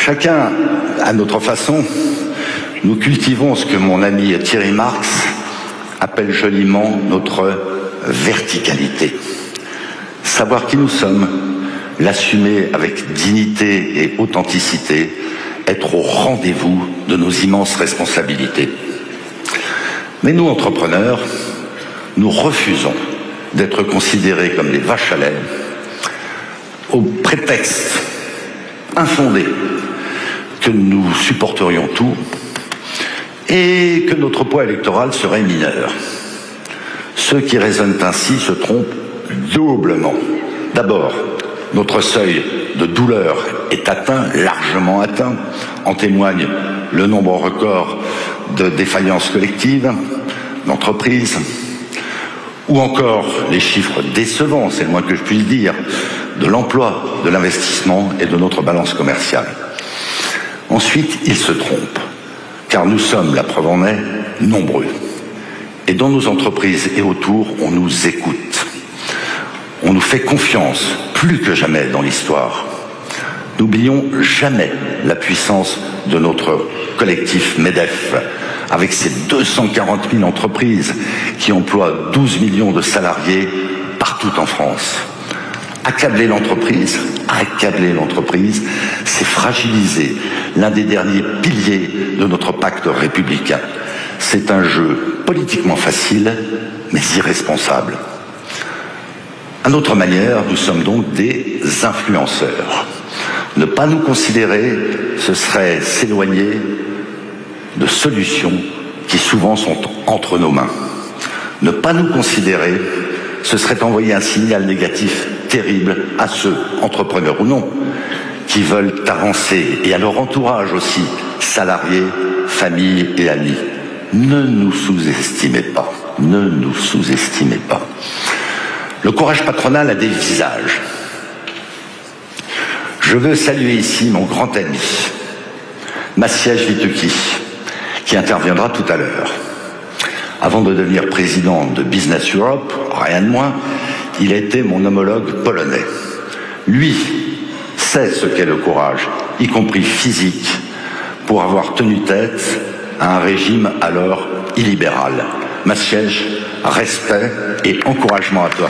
Chacun, à notre façon, nous cultivons ce que mon ami Thierry Marx appelle joliment notre verticalité. Savoir qui nous sommes, l'assumer avec dignité et authenticité, être au rendez-vous de nos immenses responsabilités. Mais nous, entrepreneurs, nous refusons d'être considérés comme des vaches à lait au prétexte infondé que nous supporterions tout et que notre poids électoral serait mineur. Ceux qui raisonnent ainsi se trompent doublement. D'abord, notre seuil de douleur est atteint, largement atteint. En témoigne le nombre record de défaillances collectives, d'entreprises, ou encore les chiffres décevants, c'est le moins que je puisse dire, de l'emploi, de l'investissement et de notre balance commerciale. Ensuite, ils se trompent, car nous sommes, la preuve en est, nombreux. Et dans nos entreprises et autour, on nous écoute. On nous fait confiance, plus que jamais dans l'histoire. N'oublions jamais la puissance de notre collectif MEDEF, avec ses 240 000 entreprises qui emploient 12 millions de salariés partout en France. Accabler l'entreprise, c'est fragiliser l'un des derniers piliers de notre pacte républicain. C'est un jeu politiquement facile, mais irresponsable. À notre manière, nous sommes donc des influenceurs. Ne pas nous considérer, ce serait s'éloigner de solutions qui souvent sont entre nos mains. Ne pas nous considérer, ce serait envoyer un signal négatif terrible à ceux, entrepreneurs ou non, qui veulent avancer, et à leur entourage aussi, salariés, familles et amis. Ne nous sous-estimez pas, ne nous sous-estimez pas. Le courage patronal a des visages. Je veux saluer ici mon grand ami, Maciej Witucki, qui interviendra tout à l'heure. Avant de devenir président de Business Europe, rien de moins, il a été mon homologue polonais. Lui sait ce qu'est le courage, y compris physique, pour avoir tenu tête à un régime alors illibéral. Maciej, respect et encouragement à toi.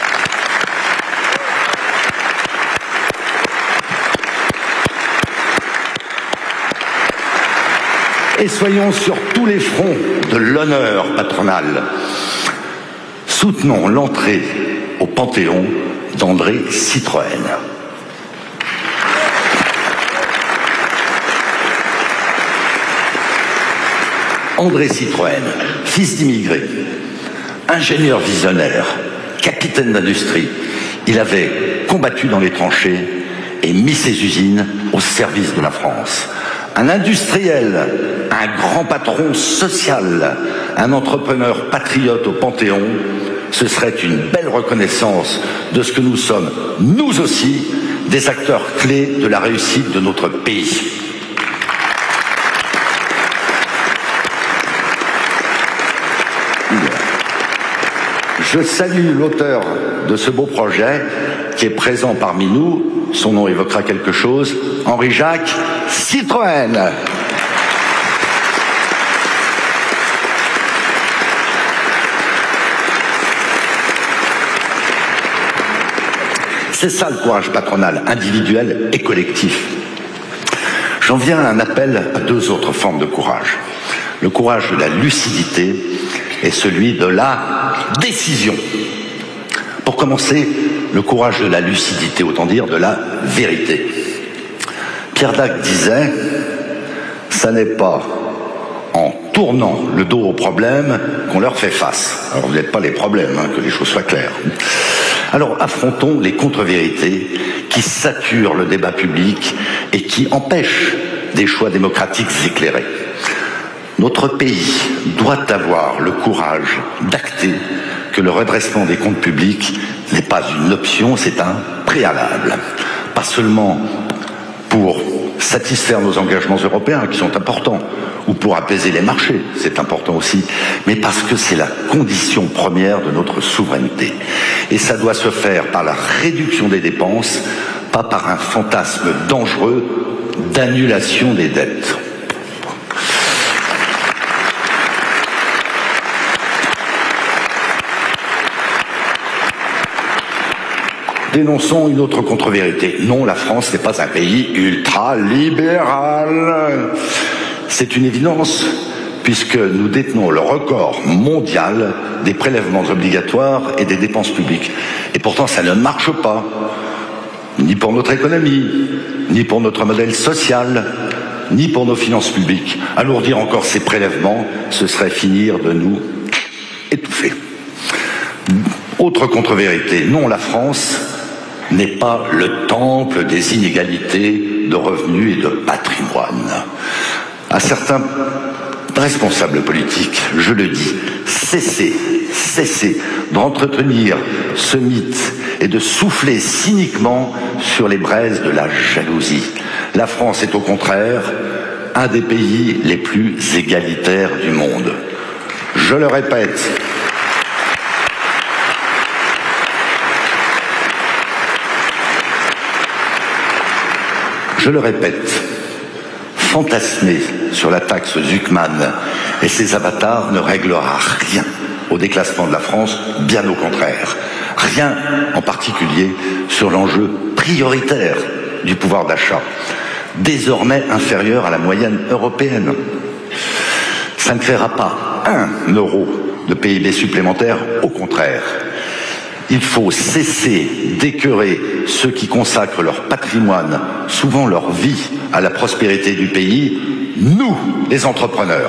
Et soyons sur tous les fronts de l'honneur patronal. Soutenons l'entrée au Panthéon d'André Citroën. André Citroën, fils d'immigrés, ingénieur visionnaire, capitaine d'industrie, il avait combattu dans les tranchées et mis ses usines au service de la France. Un industriel, un grand patron social, un entrepreneur patriote au Panthéon, ce serait une belle reconnaissance de ce que nous sommes, nous aussi, des acteurs clés de la réussite de notre pays. Je salue l'auteur de ce beau projet qui est présent parmi nous. Son nom évoquera quelque chose. Henri-Jacques Citroën. C'est ça le courage patronal, individuel et collectif. J'en viens à un appel à deux autres formes de courage. Le courage de la lucidité et celui de la décision. Pour commencer, le courage de la lucidité, autant dire de la vérité. Pierre Dac disait « Ça n'est pas en tournant le dos aux problèmes qu'on leur fait face. » Alors vous n'êtes pas les problèmes, que les choses soient claires. Alors affrontons les contre-vérités qui saturent le débat public et qui empêchent des choix démocratiques éclairés. Notre pays doit avoir le courage d'acter que le redressement des comptes publics n'est pas une option, c'est un préalable. Pas seulement pour satisfaire nos engagements européens qui sont importants, ou pour apaiser les marchés, c'est important aussi, mais parce que c'est la condition première de notre souveraineté. Et ça doit se faire par la réduction des dépenses, pas par un fantasme dangereux d'annulation des dettes. Dénonçons une autre contre-vérité. Non, la France n'est pas un pays ultra-libéral. C'est une évidence, puisque nous détenons le record mondial des prélèvements obligatoires et des dépenses publiques. Et pourtant, ça ne marche pas, ni pour notre économie, ni pour notre modèle social, ni pour nos finances publiques. Alourdir encore ces prélèvements, ce serait finir de nous étouffer. Autre contre-vérité. Non, la France n'est pas le temple des inégalités de revenus et de patrimoine. À certains responsables politiques, je le dis, cessez d'entretenir ce mythe et de souffler cyniquement sur les braises de la jalousie. La France est au contraire un des pays les plus égalitaires du monde. Je le répète, fantasmer sur la taxe Zuckman et ses avatars ne réglera rien au déclassement de la France, bien au contraire. Rien en particulier sur l'enjeu prioritaire du pouvoir d'achat, désormais inférieur à la moyenne européenne. Ça ne créera pas 1 euro de PIB supplémentaire, au contraire. Il faut cesser d'écœurer ceux qui consacrent leur patrimoine, souvent leur vie, à la prospérité du pays, nous, les entrepreneurs.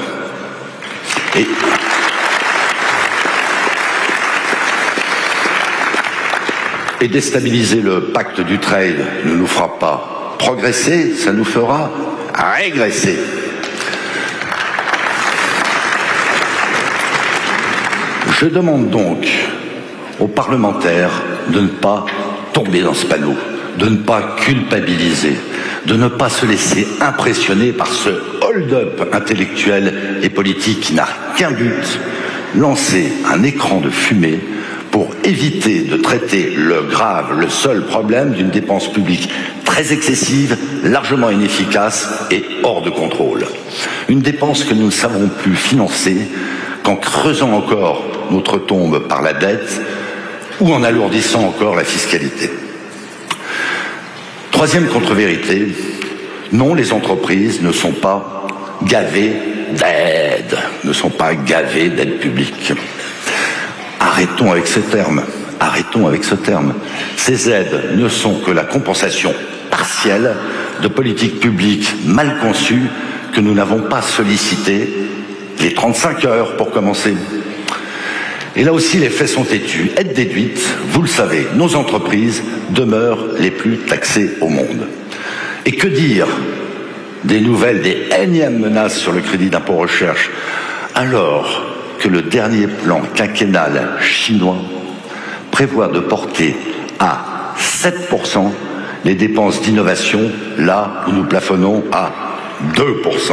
Et déstabiliser le pacte du trade ne nous fera pas progresser, ça nous fera régresser. Je demande donc aux parlementaires de ne pas tomber dans ce panneau, de ne pas culpabiliser, de ne pas se laisser impressionner par ce hold-up intellectuel et politique qui n'a qu'un but, lancer un écran de fumée pour éviter de traiter le seul problème d'une dépense publique très excessive, largement inefficace et hors de contrôle. Une dépense que nous ne savons plus financer qu'en creusant encore notre tombe par la dette ou en alourdissant encore la fiscalité. Troisième contre-vérité, non, les entreprises ne sont pas gavées d'aide, ne sont pas gavées d'aide publique. Arrêtons avec ce terme. Ces aides ne sont que la compensation partielle de politiques publiques mal conçues que nous n'avons pas sollicitées, les 35 heures pour commencer. Et là aussi, les faits sont têtus. Aide déduite, vous le savez, nos entreprises demeurent les plus taxées au monde. Et que dire des nouvelles, des énièmes menaces sur le crédit d'impôt recherche, alors que le dernier plan quinquennal chinois prévoit de porter à 7% les dépenses d'innovation, là où nous plafonnons à 2%.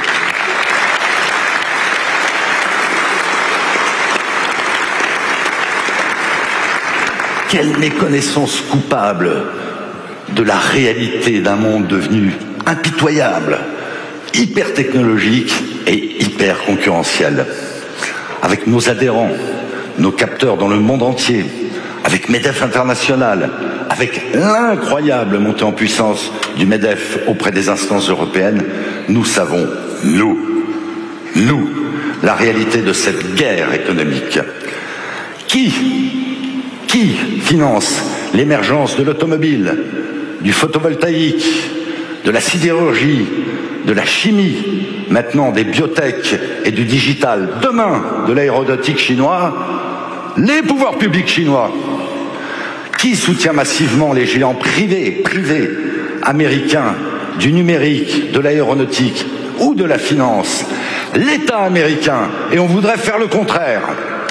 Quelle méconnaissance coupable de la réalité d'un monde devenu impitoyable, hyper technologique et hyper concurrentiel. Avec nos adhérents, nos capteurs dans le monde entier, avec MEDEF International, avec l'incroyable montée en puissance du MEDEF auprès des instances européennes, nous savons, nous, la réalité de cette guerre économique. Qui finance l'émergence de l'automobile, du photovoltaïque, de la sidérurgie, de la chimie, maintenant des biotech et du digital, demain de l'aéronautique chinois? Les pouvoirs publics chinois. Qui soutient massivement les géants privés américains du numérique, de l'aéronautique ou de la finance? L'État américain. Et on voudrait faire le contraire.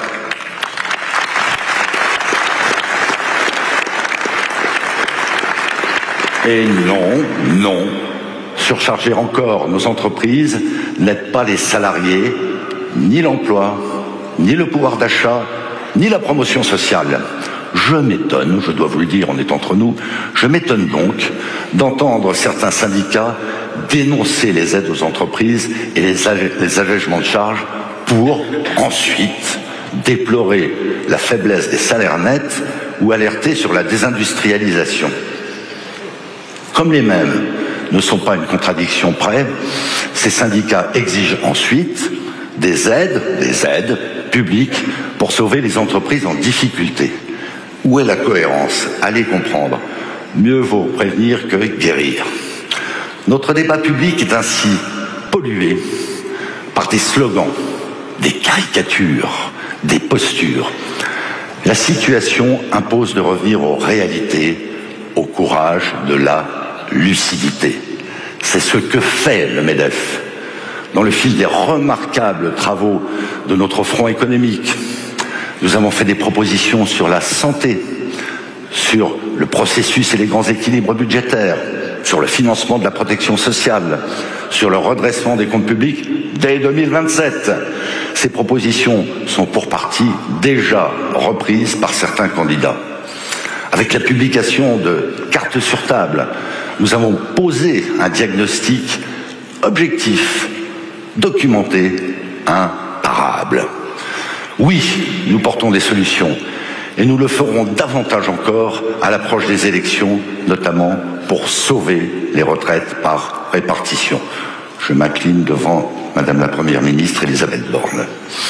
Et non, surcharger encore nos entreprises n'aide pas les salariés, ni l'emploi, ni le pouvoir d'achat, ni la promotion sociale. Je m'étonne, je dois vous le dire, on est entre nous, je m'étonne donc d'entendre certains syndicats dénoncer les aides aux entreprises et les allègements de charges pour ensuite déplorer la faiblesse des salaires nets ou alerter sur la désindustrialisation. Comme les mêmes ne sont pas une contradiction près, ces syndicats exigent ensuite des aides publiques pour sauver les entreprises en difficulté. Où est la cohérence? Allez comprendre. Mieux vaut prévenir que guérir. Notre débat public est ainsi pollué par des slogans, des caricatures, des postures. La situation impose de revenir aux réalités, au courage de la lucidité. C'est ce que fait le MEDEF. Dans le fil des remarquables travaux de notre front économique, nous avons fait des propositions sur la santé, sur le processus et les grands équilibres budgétaires, sur le financement de la protection sociale, sur le redressement des comptes publics dès 2027. Ces propositions sont pour partie déjà reprises par certains candidats. Avec la publication de Cartes sur table, nous avons posé un diagnostic objectif, documenté, imparable. Oui, nous portons des solutions et nous le ferons davantage encore à l'approche des élections, notamment pour sauver les retraites par répartition. Je m'incline devant Madame la Première ministre Elisabeth Borne.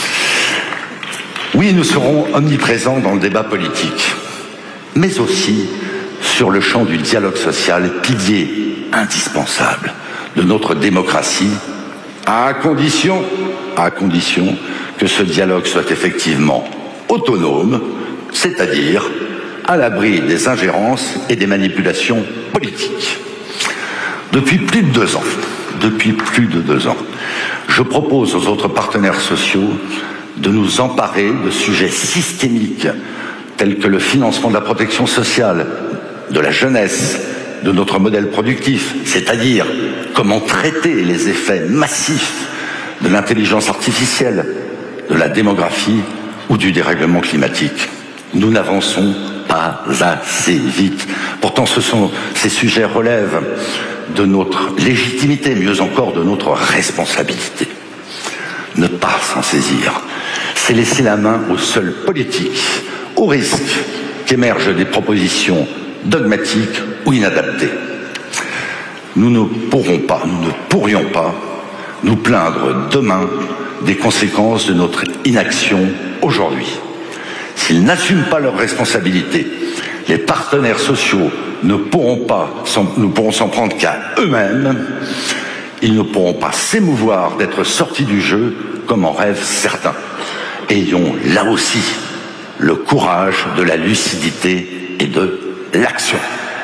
Oui, nous serons omniprésents dans le débat politique, mais aussi sur le champ du dialogue social, pilier indispensable de notre démocratie, à condition que ce dialogue soit effectivement autonome, c'est-à-dire à l'abri des ingérences et des manipulations politiques. Depuis plus de 2 ans, je propose aux autres partenaires sociaux de nous emparer de sujets systémiques tels que le financement de la protection sociale, de la jeunesse, de notre modèle productif, c'est-à-dire comment traiter les effets massifs de l'intelligence artificielle, de la démographie ou du dérèglement climatique. Nous n'avançons pas assez vite. Pourtant, ces sujets relèvent de notre légitimité, mieux encore de notre responsabilité. Ne pas s'en saisir, c'est laisser la main aux seuls politiques, au risque qu'émergent des propositions dogmatiques ou inadaptées. Nous ne pourrions pas nous plaindre demain des conséquences de notre inaction aujourd'hui. S'ils n'assument pas leurs responsabilités, les partenaires sociaux ne pourront s'en prendre qu'à eux-mêmes. Ils ne pourront pas s'émouvoir d'être sortis du jeu comme en rêvent certains. Ayons là aussi le courage de la lucidité et de l'action.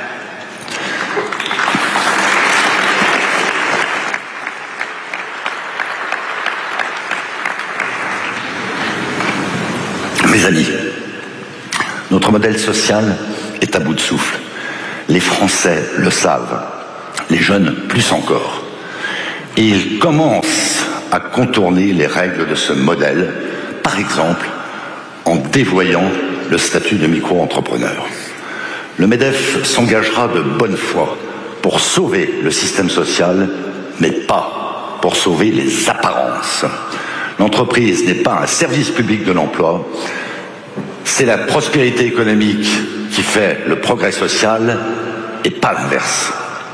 Mes amis, notre modèle social est à bout de souffle. Les Français le savent, les jeunes plus encore. Et ils commencent à contourner les règles de ce modèle, par exemple en dévoyant le statut de micro-entrepreneur. Le MEDEF s'engagera de bonne foi pour sauver le système social, mais pas pour sauver les apparences. L'entreprise n'est pas un service public de l'emploi, c'est la prospérité économique qui fait le progrès social et pas l'inverse.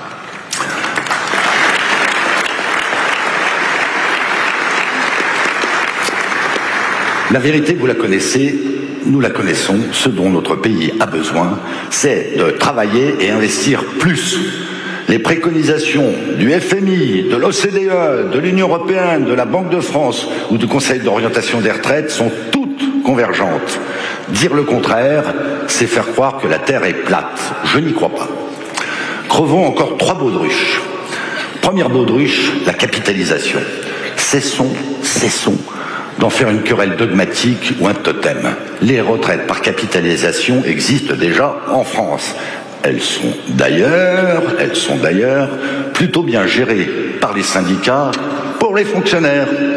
La vérité, vous la connaissez, nous la connaissons. Ce dont notre pays a besoin, c'est de travailler et investir plus. Les préconisations du FMI, de l'OCDE, de l'Union européenne, de la Banque de France ou du Conseil d'orientation des retraites sont toutes convergentes. Dire le contraire, c'est faire croire que la Terre est plate. Je n'y crois pas. Crevons encore 3 baudruches. Première baudruche, la capitalisation. Cessons d'en faire une querelle dogmatique ou un totem. Les retraites par capitalisation existent déjà en France. Elles sont d'ailleurs plutôt bien gérées par les syndicats pour les fonctionnaires.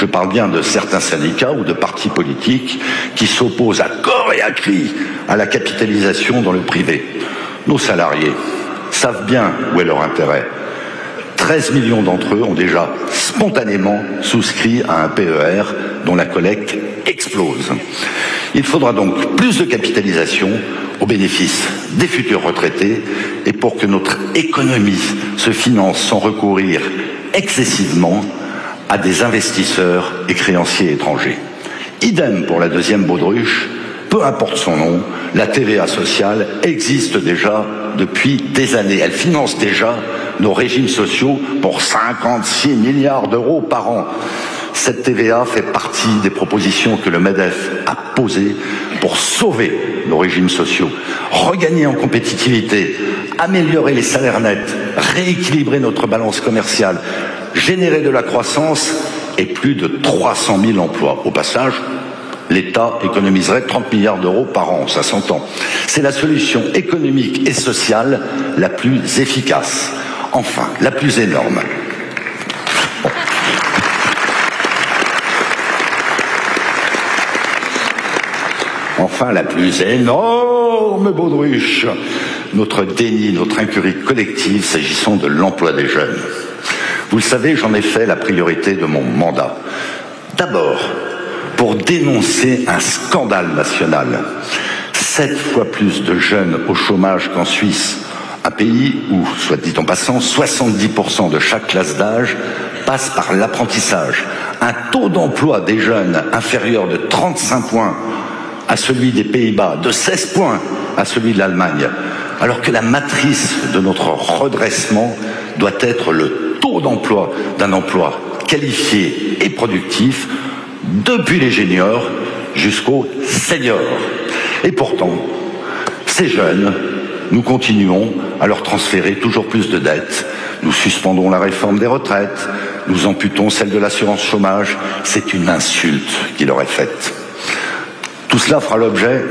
Je parle bien de certains syndicats ou de partis politiques qui s'opposent à corps et à cri à la capitalisation dans le privé. Nos salariés savent bien où est leur intérêt. 13 millions d'entre eux ont déjà spontanément souscrit à un PER dont la collecte explose. Il faudra donc plus de capitalisation au bénéfice des futurs retraités et pour que notre économie se finance sans recourir excessivement à des investisseurs et créanciers étrangers. Idem pour la deuxième baudruche, peu importe son nom, la TVA sociale existe déjà depuis des années. Elle finance déjà nos régimes sociaux pour 56 milliards d'euros par an. Cette TVA fait partie des propositions que le MEDEF a posées pour sauver nos régimes sociaux, regagner en compétitivité, améliorer les salaires nets, rééquilibrer notre balance commerciale, générer de la croissance et plus de 300 000 emplois. Au passage, l'État économiserait 30 milliards d'euros par an, ça s'entend. C'est la solution économique et sociale la plus efficace, enfin la plus énorme. Enfin, la plus énorme baudruche, notre déni, notre incurie collective s'agissant de l'emploi des jeunes. Vous le savez, j'en ai fait la priorité de mon mandat. D'abord, pour dénoncer un scandale national. 7 fois plus de jeunes au chômage qu'en Suisse, un pays où, soit dit en passant, 70% de chaque classe d'âge passe par l'apprentissage. Un taux d'emploi des jeunes inférieur de 35 points à celui des Pays-Bas, de 16 points à celui de l'Allemagne, alors que la matrice de notre redressement doit être le taux d'emploi d'un emploi qualifié et productif, depuis les juniors jusqu'aux seniors. Et pourtant, ces jeunes, nous continuons à leur transférer toujours plus de dettes. Nous suspendons la réforme des retraites, nous amputons celle de l'assurance chômage. C'est une insulte qui leur est faite. Tout cela fera l'objet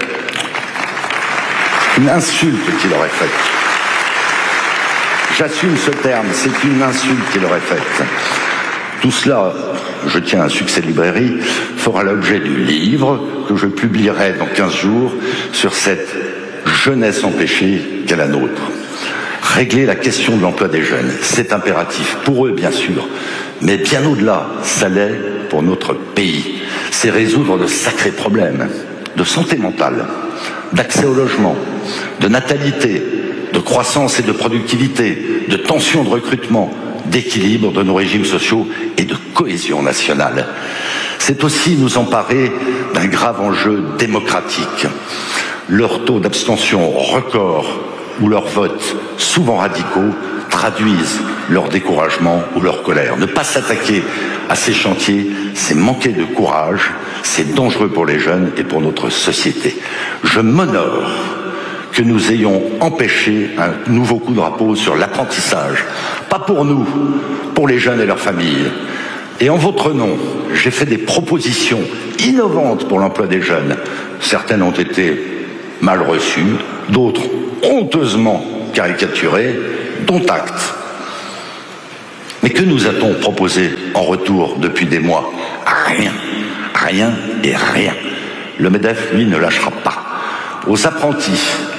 d'une insulte qui leur est faite. J'assume ce terme, c'est une insulte qui leur est faite. Tout cela, je tiens à un succès de librairie, fera l'objet du livre que je publierai dans 15 jours sur cette jeunesse empêchée qu'est la nôtre. Régler la question de l'emploi des jeunes, c'est impératif, pour eux bien sûr, mais bien au-delà, ça l'est pour notre pays. C'est résoudre de sacrés problèmes de santé mentale, d'accès au logement, de natalité, de croissance et de productivité, de tension de recrutement, d'équilibre de nos régimes sociaux et de cohésion nationale. C'est aussi nous emparer d'un grave enjeu démocratique. Leur taux d'abstention record ou leurs votes, souvent radicaux, traduisent leur découragement ou leur colère. Ne pas s'attaquer à ces chantiers, c'est manquer de courage, c'est dangereux pour les jeunes et pour notre société. Je m'honore que nous ayons empêché un nouveau coup de drapeau sur l'apprentissage. Pas pour nous, pour les jeunes et leurs familles. Et en votre nom, j'ai fait des propositions innovantes pour l'emploi des jeunes. Certaines ont été mal reçues, d'autres honteusement caricaturées, dont acte. Mais que nous a-t-on proposé en retour depuis des mois? Rien. Rien et rien. Le MEDEF, lui, ne lâchera pas. Aux apprentis,